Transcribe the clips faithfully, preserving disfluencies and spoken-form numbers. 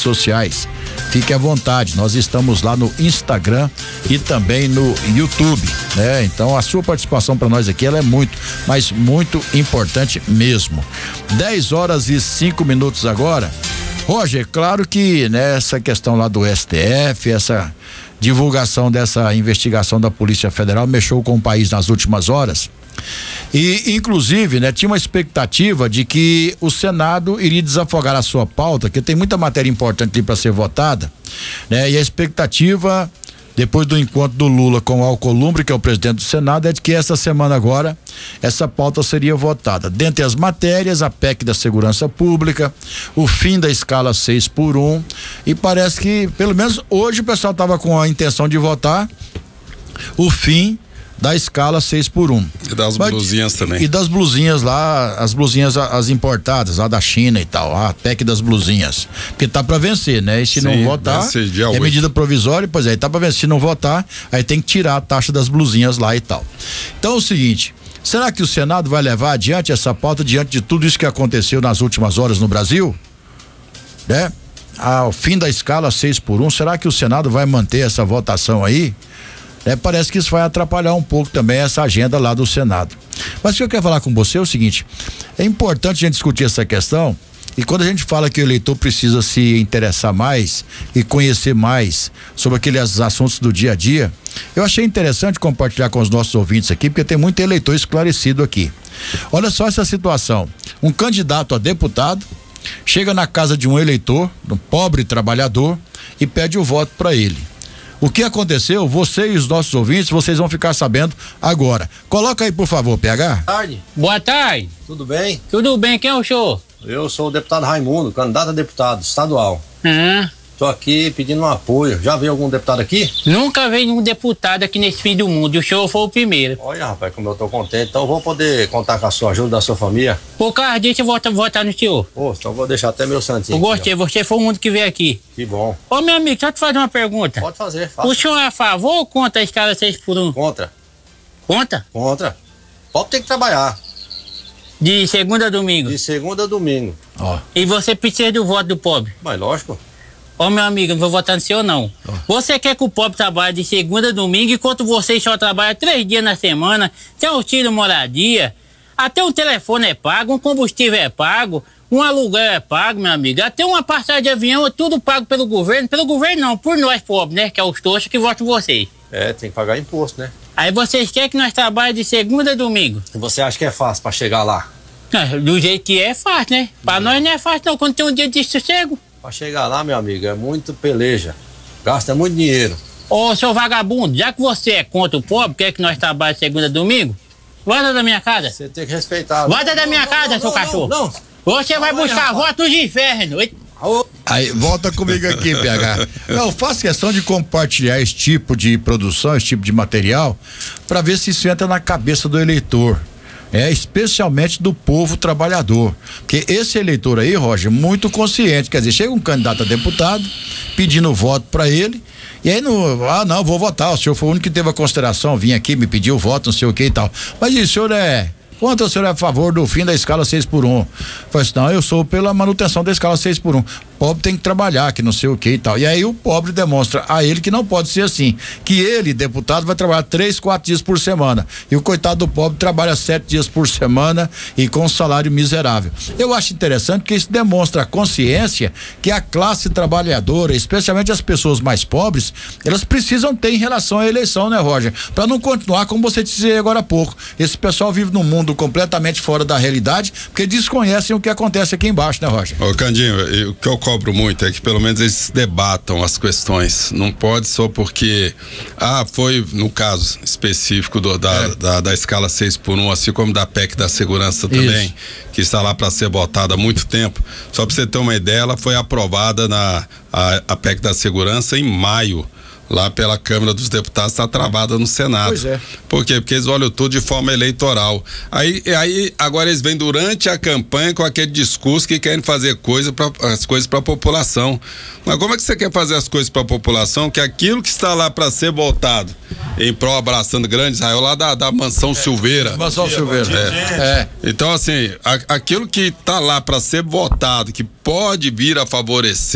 sociais. Fique à vontade, nós estamos lá no Instagram e também no YouTube, né? Então a sua participação para nós aqui, ela é muito, mas muito importante mesmo. dez horas e cinco minutos agora. Roger, claro que nessa questão lá do S T F, essa divulgação dessa investigação da Polícia Federal mexeu com o país nas últimas horas. E, inclusive, né, tinha uma expectativa de que o Senado iria desafogar a sua pauta, que tem muita matéria importante ali para ser votada, né? E a expectativa, depois do encontro do Lula com o Alcolumbre, que é o presidente do Senado, é de que essa semana agora essa pauta seria votada. Dentre as matérias, a P E C da Segurança Pública, o fim da escala seis por um, e parece que, pelo menos hoje, o pessoal estava com a intenção de votar o fim da escala seis por um. E das Mas, blusinhas também. E das blusinhas lá, as blusinhas as importadas lá da China e tal, a P E C das blusinhas. Porque tá pra vencer, né? E se Sim, não votar, é medida provisória, pois é, tá pra vencer, se não votar, aí tem que tirar a taxa das blusinhas lá e tal. Então é o seguinte, será que o Senado vai levar adiante essa pauta diante de tudo isso que aconteceu nas últimas horas no Brasil? Né? Ao fim da escala seis por um, será que o Senado vai manter essa votação aí? É, parece que isso vai atrapalhar um pouco também essa agenda lá do Senado. Mas o que eu quero falar com você é o seguinte: é importante a gente discutir essa questão, e quando a gente fala que o eleitor precisa se interessar mais e conhecer mais sobre aqueles assuntos do dia a dia, eu achei interessante compartilhar com os nossos ouvintes aqui, porque tem muito eleitor esclarecido aqui. Olha só essa situação: um candidato a deputado chega na casa de um eleitor, um pobre trabalhador, e pede o voto para ele. O que aconteceu, você e os nossos ouvintes, vocês vão ficar sabendo agora. Coloca aí, por favor, P H. Boa tarde. Boa tarde. Tudo bem? Tudo bem, quem é o senhor? Eu sou o deputado Raimundo, candidato a deputado estadual. Uhum. Tô aqui pedindo um apoio. Já veio algum deputado aqui? Nunca veio um deputado aqui nesse fim do mundo, e o senhor foi o primeiro. Olha, rapaz, como eu tô contente, então eu vou poder contar com a sua ajuda, da sua família. Por causa disso eu vou votar no senhor. Pô, então eu vou deixar até meu santinho. Eu gostei, aqui, você foi o único que veio aqui. Que bom. Ô, meu amigo, deixa eu te fazer uma pergunta. Pode fazer, faça. O senhor é a favor ou contra a escala seis por um? Contra. Contra? Contra. Pode ter que trabalhar. De segunda a domingo? De segunda a domingo. Ó. E você precisa do voto do pobre? Mas lógico. Ô, meu amigo, não vou votar no senhor, não. Oh. Você quer que o pobre trabalhe de segunda a domingo, enquanto você só trabalha três dias na semana, tem auxílio moradia, até um telefone é pago, um combustível é pago, um aluguel é pago, meu amigo, até uma passagem de avião é tudo pago pelo governo, pelo governo não, por nós pobres, né, que é os trouxas que votam vocês. É, tem que pagar imposto, né? Aí vocês querem que nós trabalhemos de segunda a domingo. E você acha que é fácil pra chegar lá? É, do jeito que é, é fácil, né? Pra hum. nós não é fácil não, quando tem um dia de sossego. Pra chegar lá, meu amigo, é muito peleja. Gasta muito dinheiro. Ô, seu vagabundo, já que você é contra o pobre, quer que nós trabalhemos segunda a domingo? Volta da minha casa. Você tem que respeitar. Volta da minha não, casa, não, seu não, cachorro. Não, não. Você vai buscar votos de inferno. Aí, volta comigo aqui, P H. Não, faço questão de compartilhar esse tipo de produção, esse tipo de material, para ver se isso entra na cabeça do eleitor. É, especialmente do povo trabalhador, porque esse eleitor aí, Roger, muito consciente, quer dizer, chega um candidato a deputado pedindo voto para ele, e aí não, ah não, vou votar, o senhor foi o único que teve a consideração, vim aqui, me pediu voto, não sei o que e tal, mas e o senhor é contra, o senhor é a favor do fim da escala seis por um? Falei assim, não, eu sou pela manutenção da escala seis por um. Pobre tem que trabalhar, que não sei o que e tal. E aí o pobre demonstra a ele que não pode ser assim, que ele, deputado, vai trabalhar três, quatro dias por semana, e o coitado do pobre trabalha sete dias por semana e com um salário miserável. Eu acho interessante que isso demonstra a consciência que a classe trabalhadora, especialmente as pessoas mais pobres, elas precisam ter em relação à eleição, né, Roger? Para não continuar como você disse agora há pouco, esse pessoal vive num mundo completamente fora da realidade, porque desconhecem o que acontece aqui embaixo, né, Roger? Ô, Candinho, o que eu cobro muito é que pelo menos eles debatam as questões. Não pode só porque, ah, foi no caso específico do, da, é. da, da escala seis por um, assim como da P E C da segurança também, isso, que está lá para ser votada há muito tempo. Só para você ter uma ideia, ela foi aprovada na a, a P E C da segurança em maio. Lá pela Câmara dos Deputados, está travada no Senado. Pois é. Por quê? Porque eles olham tudo de forma eleitoral. Aí, aí agora eles vêm durante a campanha com aquele discurso que querem fazer coisa pra, as coisas para a população. Mas como é que você quer fazer as coisas para a população? Que aquilo que está lá para ser votado em prol abraçando grande Israel, lá da, da Mansão é, Silveira. Mansão Silveira. É. É. Então, assim, a, aquilo que está lá para ser votado, que pode vir a favorecer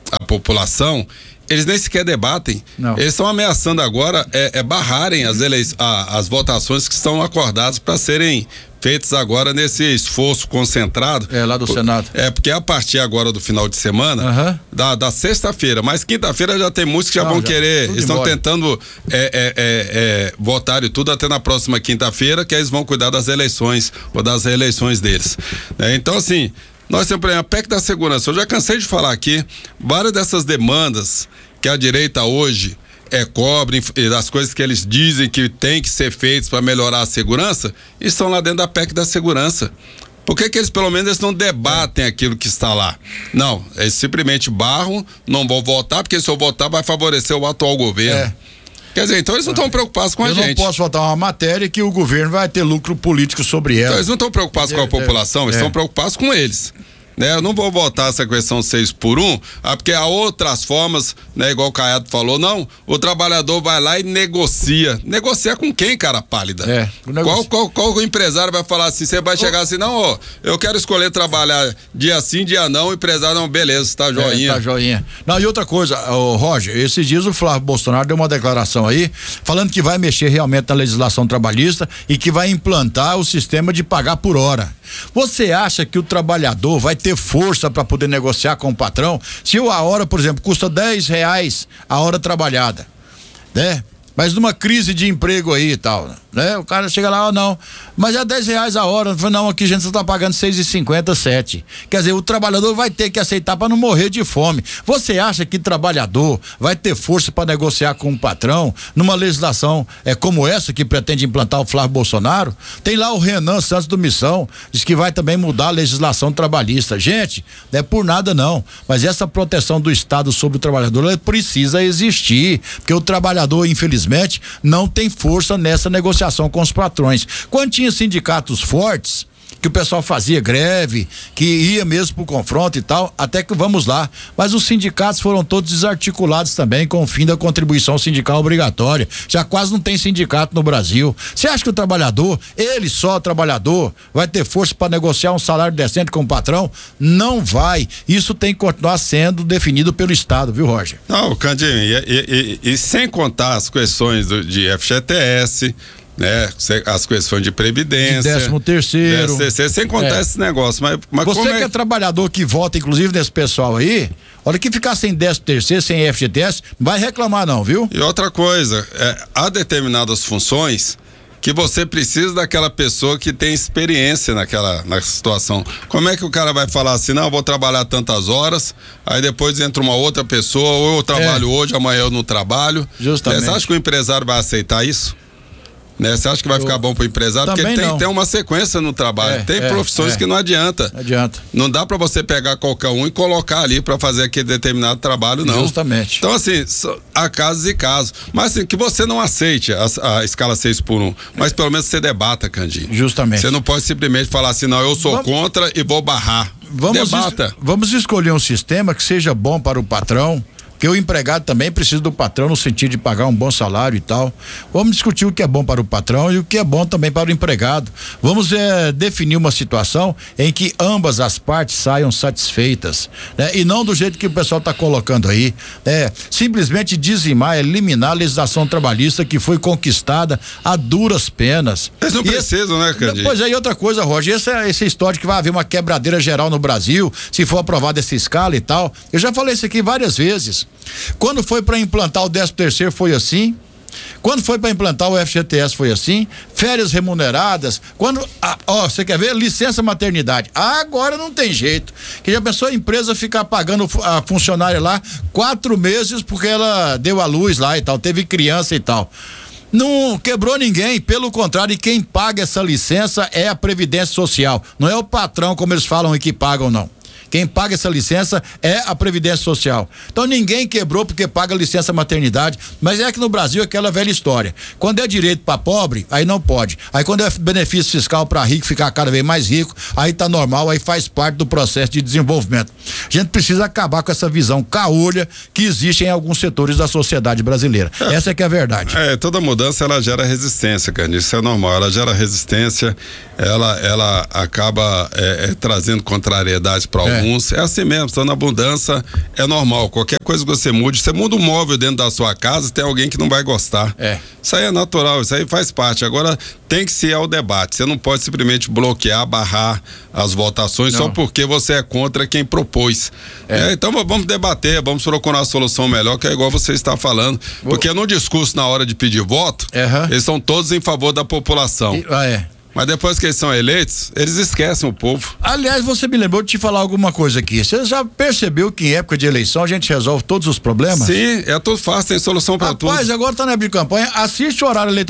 a população, eles nem sequer debatem. Não. Eles estão ameaçando agora é, é barrarem as, elei a, as votações que estão acordadas para serem feitas agora nesse esforço concentrado. É, lá do por, Senado. É, porque a partir agora do final de semana, uhum. da, da sexta-feira, mas quinta-feira já tem muitos que já Não, vão já, querer, estão tentando é, é, é, é, votar e tudo até na próxima quinta-feira, que eles vão cuidar das eleições, ou das reeleições deles. É, então, assim, nós temos a P E C da segurança. Eu já cansei de falar aqui, várias dessas demandas que a direita hoje é, cobre, das coisas que eles dizem que tem que ser feitas para melhorar a segurança, estão lá dentro da P E C da segurança. Por que que eles pelo menos eles não debatem aquilo que está lá? Não, eles simplesmente barram, não vão votar, porque se eu votar vai favorecer o atual governo. É. Quer dizer, então eles não estão preocupados com a eu gente. Eu não posso votar uma matéria que o governo vai ter lucro político sobre ela. Então, eles não estão preocupados é, com a população, é, eles estão é. preocupados com eles. Né? Eu não vou votar essa questão seis por um, ah, porque há outras formas, né? Igual o Caiado falou, não, o trabalhador vai lá e negocia. Negocia com quem, cara pálida? É, qual, qual, qual o empresário vai falar assim? Você vai chegar assim, não, ó, eu quero escolher trabalhar dia sim, dia não, o empresário não, beleza, tá joinha. É, tá joinha. Não, e outra coisa, ô, Roger, esses dias o Flávio Bolsonaro deu uma declaração aí, falando que vai mexer realmente na legislação trabalhista e que vai implantar o sistema de pagar por hora. Você acha que o trabalhador vai ter força para poder negociar com o patrão se a hora, por exemplo, custa dez reais a hora trabalhada, né? Mas numa crise de emprego aí e tal, né? O cara chega lá, ó, oh, não, mas é dez reais a hora. Não, aqui a gente só tá pagando seis e cinquenta, sete. Quer dizer, o trabalhador vai ter que aceitar para não morrer de fome. Você acha que trabalhador vai ter força para negociar com o patrão numa legislação é, como essa que pretende implantar o Flávio Bolsonaro? Tem lá o Renan Santos do Missão, diz que vai também mudar a legislação trabalhista. Gente, não é por nada não, mas essa proteção do Estado sobre o trabalhador, ela precisa existir, porque o trabalhador, infelizmente, não tem força nessa negociação com os patrões. Quando tinha sindicatos fortes, que o pessoal fazia greve, que ia mesmo pro confronto e tal, até que vamos lá, mas os sindicatos foram todos desarticulados também com o fim da contribuição sindical obrigatória, já quase não tem sindicato no Brasil. Você acha que o trabalhador, ele só o trabalhador, vai ter força para negociar um salário decente com o patrão? Não vai, isso tem que continuar sendo definido pelo Estado, viu, Roger? Não, Candinho, e, e, e, e sem contar as questões do, de F G T S, né? As questões de previdência, décimo terceiro, décimo terceiro, sem contar é. esse negócio, mas, mas você como é... que é trabalhador que vota, inclusive nesse pessoal aí, olha que ficar sem décimo terceiro, sem F G T S, não vai reclamar não, viu? E outra coisa, é, há determinadas funções que você precisa daquela pessoa que tem experiência naquela na situação. Como é que o cara vai falar assim, não, eu vou trabalhar tantas horas, aí depois entra uma outra pessoa, ou eu trabalho é. hoje, amanhã eu não trabalho. Justamente. Você acha que o empresário vai aceitar isso? Né? Você acha que vai eu... ficar bom pro empresário? Também Porque tem não. tem uma sequência no trabalho. É, tem é, profissões é. que não adianta. Não adianta. Não dá para você pegar qualquer um e colocar ali para fazer aquele determinado trabalho, não. Justamente. Então, assim, há casos e casos. Mas assim, que você não aceite a, a escala seis por um, mas é. pelo menos você debata, Candinho. Justamente. Você não pode simplesmente falar assim, não, eu sou vamos... contra e vou barrar. Vamos Debata. Es... Vamos escolher um sistema que seja bom para o patrão, porque o empregado também precisa do patrão no sentido de pagar um bom salário e tal. Vamos discutir o que é bom para o patrão e o que é bom também para o empregado. Vamos é, definir uma situação em que ambas as partes saiam satisfeitas, né? E não do jeito que o pessoal está colocando aí, né? Simplesmente dizimar, eliminar a legislação trabalhista que foi conquistada a duras penas. Eles não e precisam, esse, né, Candinho? Pois é, e outra coisa, Roger, essa, essa história que vai haver uma quebradeira geral no Brasil, se for aprovada essa escala e tal. Eu já falei isso aqui várias vezes. Quando foi para implantar o décimo terceiro foi assim. Quando foi para implantar o F G T S foi assim. Férias remuneradas. Quando, ah, ó, você quer ver? Licença maternidade. Agora não tem jeito. Que já pensou a empresa ficar pagando a funcionária lá quatro meses porque ela deu à luz lá e tal, teve criança e tal. Não quebrou ninguém, pelo contrário, e quem paga essa licença é a Previdência Social. Não é o patrão, como eles falam que pagam, não. Quem paga essa licença é a Previdência Social. Então ninguém quebrou porque paga licença maternidade, mas é que no Brasil é aquela velha história. Quando é direito para pobre, aí não pode. Aí quando é benefício fiscal para rico ficar cada vez mais rico, aí tá normal, aí faz parte do processo de desenvolvimento. A gente precisa acabar com essa visão caolha que existe em alguns setores da sociedade brasileira. É, essa é que é a verdade. É, toda mudança ela gera resistência, cara. Isso é normal, ela gera resistência, ela, ela acaba é, é, trazendo contrariedade para alguns. bagunça. É, é assim mesmo, estando na abundância é normal. Qualquer coisa que você mude, você muda um móvel dentro da sua casa, tem alguém que não vai gostar. É. Isso aí é natural, isso aí faz parte. Agora tem que ser ao debate. Você não pode simplesmente bloquear, barrar as votações não. só porque você é contra quem propôs. É. É, então vamos debater, vamos procurar uma solução melhor, que é igual você está falando. Porque no discurso, na hora de pedir voto, uhum. eles estão todos em favor da população. E, ah, é. Mas depois que eles são eleitos, eles esquecem o povo. Aliás, você me lembrou de te falar alguma coisa aqui. Você já percebeu que em época de eleição a gente resolve todos os problemas? Sim, é tudo fácil, tem solução para tudo. Rapaz, agora tá na época de campanha, assiste o horário eleitoral.